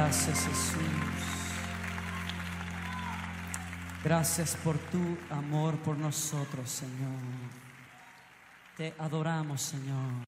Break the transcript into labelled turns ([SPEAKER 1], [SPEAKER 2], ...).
[SPEAKER 1] Gracias, Jesús. Gracias por tu amor por nosotros, Señor. Te adoramos, Señor.